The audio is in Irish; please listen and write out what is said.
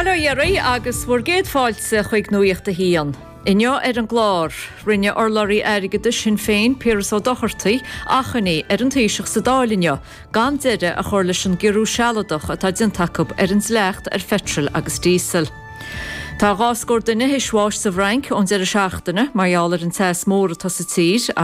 Malo Yeri agus bhgéad fáilte chuig nuíochta hían. Inne an glár, rinne orlarí airige Sinn Féin Piers ó Docherty achanní an taoiseach sa dálinne, gan deire a chuir leis an gurú sealadach atá dintacob an slecht fetril agus dísel. Tá gáscóir duine hisháis sa bhrainc ón deire seachtainna, mar eálar an teas mór atá sa tír